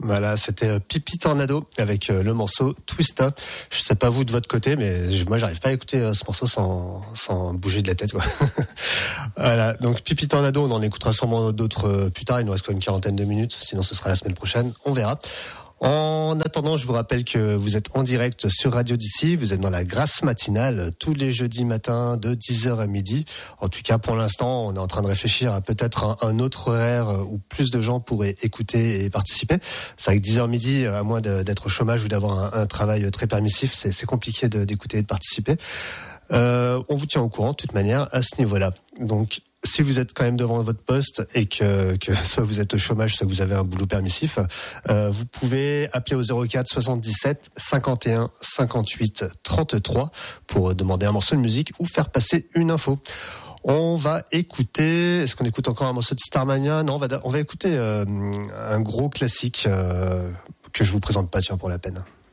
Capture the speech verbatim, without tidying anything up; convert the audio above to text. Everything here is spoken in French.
Voilà, c'était Pipi Tornado avec le morceau Twist Up. Je sais pas vous de votre côté, mais moi j'arrive pas à écouter ce morceau sans, sans bouger de la tête, quoi. Voilà, donc Pipi Tornado, on en écoutera sûrement d'autres plus tard. Il nous reste quoi, une quarantaine de minutes, sinon ce sera la semaine prochaine, on verra. En attendant, je vous rappelle que vous êtes en direct sur Radio d'ici, vous êtes dans la Grâce matinale tous les jeudis matins de dix heures à midi. En tout cas, pour l'instant, on est en train de réfléchir à peut-être un, un autre horaire où plus de gens pourraient écouter et participer. C'est vrai que dix heures midi, à moins de, d'être au chômage ou d'avoir un, un travail très permissif, c'est, c'est compliqué de, d'écouter et de participer. Euh, on vous tient au courant de toute manière à ce niveau-là. Donc, si vous êtes quand même devant votre poste et que, que soit vous êtes au chômage, soit vous avez un boulot permissif, euh, vous pouvez appeler au zéro quatre soixante-dix-sept cinquante et un cinquante-huit trente-trois pour demander un morceau de musique ou faire passer une info. On va écouter, est-ce qu'on écoute encore un morceau de Starmania ? Non, on va, on va écouter euh, un gros classique euh, que je vous présente pas, tiens, pour la peine.